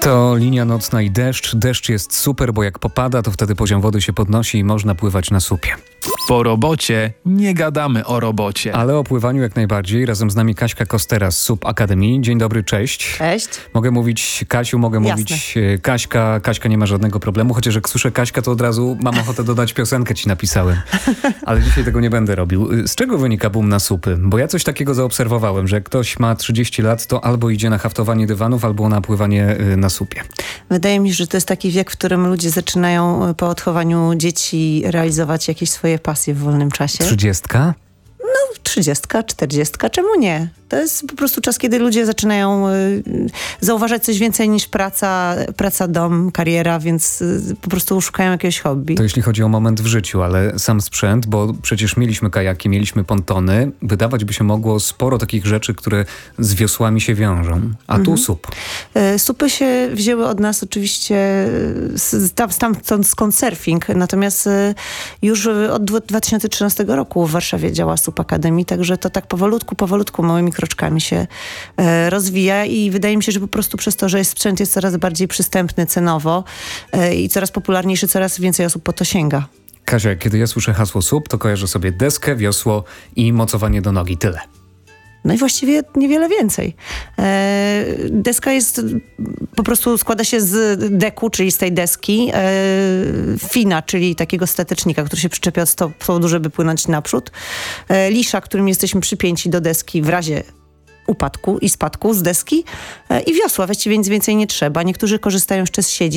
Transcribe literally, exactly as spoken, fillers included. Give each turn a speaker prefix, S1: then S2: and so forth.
S1: To linia nocna i deszcz. Deszcz jest super, bo jak popada, to wtedy poziom wody się podnosi i można pływać na słupie.
S2: Po robocie nie gadamy o robocie.
S1: Ale o pływaniu jak najbardziej. Razem z nami Kaśka Kostera z SUP Akademii. Dzień dobry, cześć.
S3: Cześć.
S1: Mogę mówić Kasiu, mogę
S3: Jasne.
S1: mówić Kaśka. Kaśka nie ma żadnego problemu, chociaż jak słyszę Kaśka, to od razu mam ochotę dodać piosenkę, ci napisałem. Ale dzisiaj tego nie będę robił. Z czego wynika boom na supy? Bo ja coś takiego zaobserwowałem, że jak ktoś ma trzydzieści lat, to albo idzie na haftowanie dywanów, albo na pływanie na supie.
S3: Wydaje mi się, że to jest taki wiek, w którym ludzie zaczynają po odchowaniu dzieci realizować jakieś swoje pasje w wolnym czasie.
S1: Trzydziestka?
S3: Trzydziestka, czterdziestka, czemu nie? To jest po prostu czas, kiedy ludzie zaczynają y, zauważać coś więcej niż praca, praca, dom, kariera, więc y, po prostu szukają jakiegoś hobby.
S1: To jeśli chodzi o moment w życiu, ale sam sprzęt, bo przecież mieliśmy kajaki, mieliśmy pontony, wydawać by się mogło sporo takich rzeczy, które z wiosłami się wiążą. A tu
S3: Mhm.
S1: sup.
S3: Y, supy się wzięły od nas oczywiście z, tam, stamtąd skąd surfing, natomiast y, już od dwa tysiące trzynastego roku w Warszawie działa SUP Akademii, także to tak powolutku, powolutku, małymi kroczkami się e, rozwija i wydaje mi się, że po prostu przez to, że jest, sprzęt jest coraz bardziej przystępny cenowo e, i coraz popularniejszy, coraz więcej osób po to sięga.
S1: Kasia, kiedy ja słyszę hasło SUP, to kojarzę sobie deskę, wiosło i mocowanie do nogi. Tyle.
S3: No i właściwie niewiele więcej. E, deska jest, po prostu składa się z deku, czyli z tej deski, e, fina, czyli takiego statecznika, który się przyczepia od stołu, żeby płynąć naprzód, e, lisza, którym jesteśmy przypięci do deski w razie upadku i spadku z deski e, i wiosła. Właściwie nic więcej nie trzeba. Niektórzy korzystają jeszcze z siedzi.